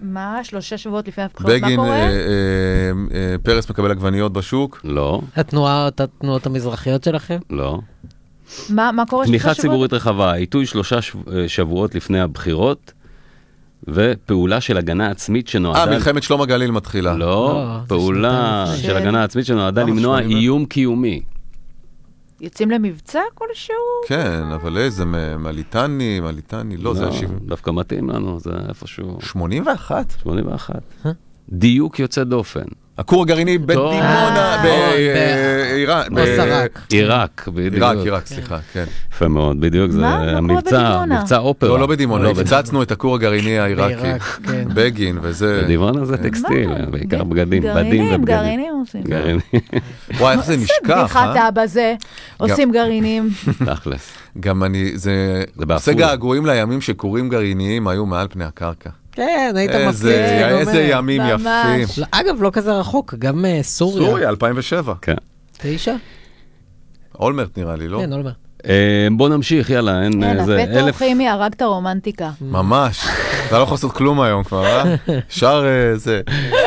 מה? 3 שבועות לפני הבחירות, מה בגין, קורה? פרס מקבל עגבניות בשוק. לא, התנועות המזרחיות שלכם? לא. מה קורה 3 תמיכה שבועות? ציבורית רחבה, עיתוי 3 שבועות לפני הבחירות, ופעולה של הגנה עצמית שנועדה... מלחמת שלום הגליל מתחילה. לא, פעולה שנתיים של הגנה עצמית שנועדה למה, למנוע 80? איום קיומי. יוצאים למבצע כלשהו? כן, אבל איזה מליטני, לא, זה לא, ה-70. דווקא מתאים לנו, זה איפשהו... 81? 81. דיוק יוצא דופן. הכור הגרעיני בדימונה, בעיראק. עיראק, בדיוק. עיראק, סליחה, כן. יפה מאוד, בדיוק, זה מה קורה המבצע, בדימונה? מבצע אופרה. לא בדימונה, הפצצנו את הכור הגרעיני העיראקי. בעיראק, כן. בגין וזה... בדימונה זה טקסטיל, בעיקר בגדים, בדים ובגדים. גרעינים עושים. גרעינים, וואי, איך זה נשכח, בדיחת אבא זה, עושים גרעינים. תכלס. גם זה בעפולה. עושה געגועים לימים שכורים גרעיניים היו מעל פני הקרקע. כן, היית איזה ימים ממש. יפים. אגב, לא כזה רחוק, גם סוריה. סוריה, 2007. כן. 9? אולמרט נראה לי, לא? כן, אולמרט. בוא נמשיך, יאללה, אין כן, איזה הפטרוכימי הרג את הרומנטיקה. ממש. אתה לא יכול לעשות כלום היום כבר, שר זה.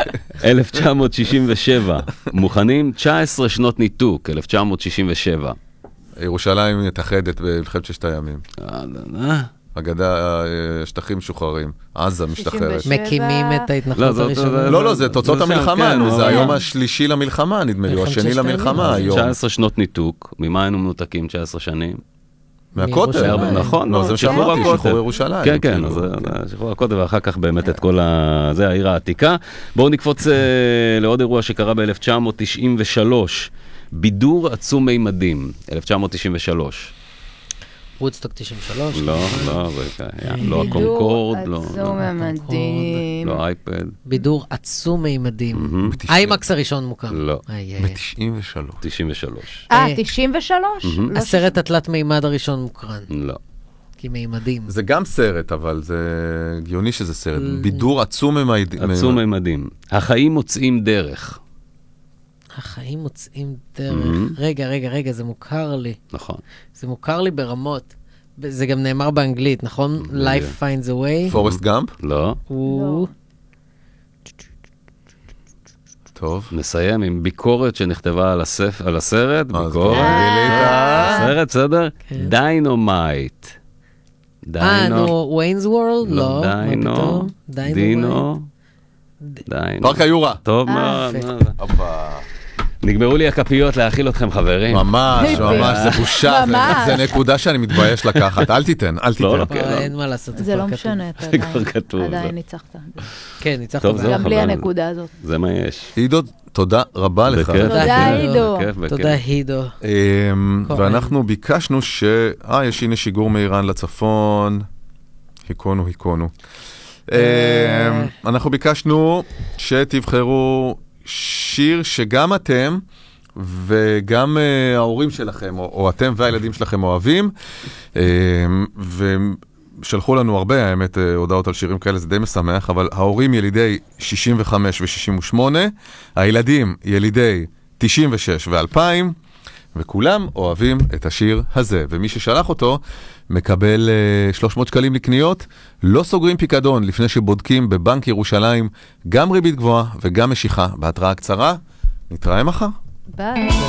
1967, מוכנים? 19 שנות ניתוק, 1967. ירושלים מתאחדת במלחמת 6 הימים. אגדה, שטחים משוחררים. עזה משתחררת. 67. מקימים את ההתנחלות הראשונה. לא, זה תוצאות זה שם, המלחמה, כן, זה אבל- היום השלישי למלחמה, נדמה לי, או השני מלחמת ששת למלחמה הימים. היום. 19 שנות ניתוק, ממה היינו מנותקים 19 שנים? מהכותל. מירושלים. נכון, לא, זה מה שחרור שאמרתי, הכותל. שחרור ירושלים. כן, כן, כאילו, אז זה שחרור הכותל, ואחר כך באמת את כל זה העיר העתיקה. בואו נקפוץ לעוד אירוע שקרה ב-1993, בידור עצום מימדים, 1993. וודסטוק 93. לא, זה לא הקונקורד, לא עצום ממדים. לא אייפד, בידור עצום מימדים. איימקס הראשון מוכר. לא, ב-93. 93, 93? לא הסרט התלת מימד הראשון מוקרן. לא. כי מימדים. זה גם סרט, אבל זה הגיוני שזה סרט. בידור עצום ממדים. עצום מימדים. החיים מוצאים דרך. החיים מוצאים דרך. רגע, זה מוכר לי. נכון. זה מוכר לי ברמות. זה גם נאמר באנגלית, נכון? Life finds a way. פורסט גאמפ? לא. הוא... טוב. נסיים עם ביקורת שנכתבה על הסרט. אז ביקורת. הסרט, בסדר? דיינומייט. נו, וויינס וורלד? לא. מה דיינו. פתאום? דינו. דיינו. פארק היורה. טוב מאוד. הופה. נגמרו לי הכפיות להאכיל אתכם, חברים. ממש, זה בושה. ממש. זה נקודה שאני מתבייש לקחת. אל תיתן. לא, לא, כן. אין מה לעשות. זה לא משנה, אתה זה כבר כתוב. עדיין ניצחת. כן, ניצחת. טוב, זהו. גם בלי חבל. הנקודה הזאת. זה מה יש. עידו, תודה רבה לך. בכיף. תודה, עידו. בכיף. תודה, הידו. ואנחנו ביקשנו יש הנה שיגור מאיראן לצפון. היכונו. אנחנו ביקשנו שתבחרו שיר שגם אתם וגם ההורים שלכם, או אתם והילדים שלכם אוהבים, ושלחו לנו הרבה, האמת, הודעות על שירים כאלה, זה די משמח, אבל ההורים ילידי 65 ו-68, הילדים ילידי 96 ו-2000, וכולם אוהבים את השיר הזה, ומי ששלח אותו מקבל 300 שקלים לקניות, לא סוגרים פיקדון לפני שבודקים בבנק ירושלים, גם ריבית גבוהה וגם משיכה בהתראה קצרה. נתראה מחר. ביי.